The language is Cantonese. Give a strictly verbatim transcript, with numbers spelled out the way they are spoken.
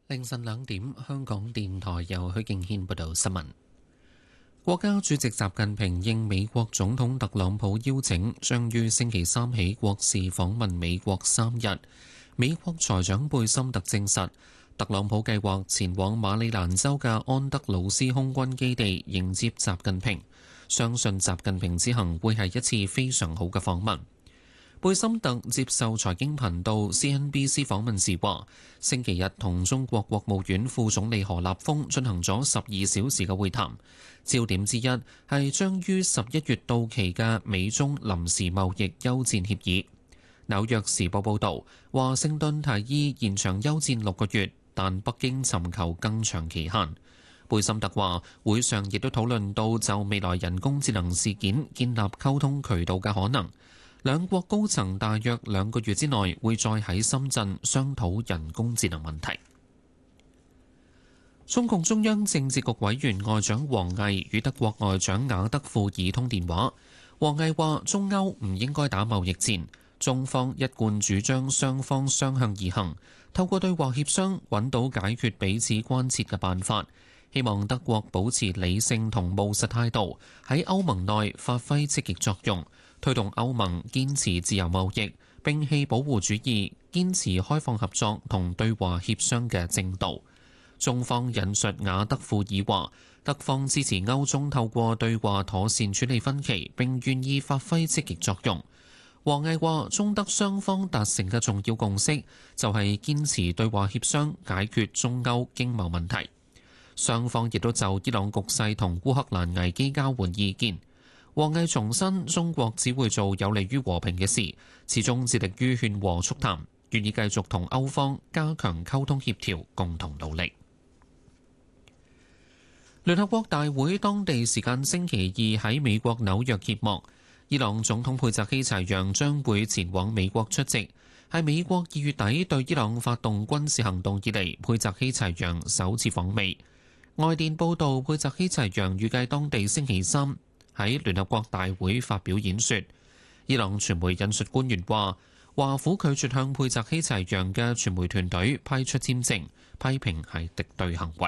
凌晨兩點，香港電台由許敬軒報道新聞。國家主席習近平應美國總統特朗普邀請，將於星期三起國事訪問美國三日。美國財長貝森特證實，特朗普計劃前往馬里蘭州嘅安德魯斯空軍基地迎接習近平，相信習近平之行會係一次非常好嘅訪問。貝森特接受財經頻道 C N B C 訪問時話，星期日同中國國務院副總理何立峰進行咗十二小時嘅會談，焦點之一係將於十一月到期嘅美中臨時貿易休戰協議。紐約時報報導，華盛頓提議延長休戰六個月，但北京尋求更長期限。貝森特話，會上亦都討論到就未來人工智能事件建立溝通渠道嘅可能。兩國高層大約兩個月之內會再喺深圳商討人工智能問題。中共中央政治局委員外長王毅與德國外長雅德富爾通電話。王毅話：中歐唔應該打貿易戰，中方一貫主張雙方相向而行，透過對話協商揾到解決彼此關切嘅辦法。希望德國保持理性同務實態度，喺歐盟內發揮積極作用。推動歐盟堅持自由貿易，摒棄保護主義，堅持開放合作同對話協商嘅正道。中方引述雅德富爾話，德方支持歐中透過對話妥善處理分歧，並願意發揮積極作用。王毅話，中德雙方達成嘅重要共識就係堅持對話協商解決中歐經貿問題。雙方亦都就伊朗局勢同烏克蘭危機交換意見。王毅重申，中國只會做有利於和平嘅事，始終致力於勸和促談，願意繼續同歐方加強溝通協調，共同努力。聯合國大會當地時間星期二喺美國紐約揭幕，伊朗總統佩澤希齊揚將會前往美國出席，係美國二月底對伊朗發動軍事行動以嚟，佩澤希齊揚首次訪美。外電報導，佩澤希齊揚預計當地星期三喺聯合國大會發表演說。伊朗傳媒引述官員話，華府拒絕向佩澤希齊揚嘅傳媒團隊批出簽證，批評係敵對行為。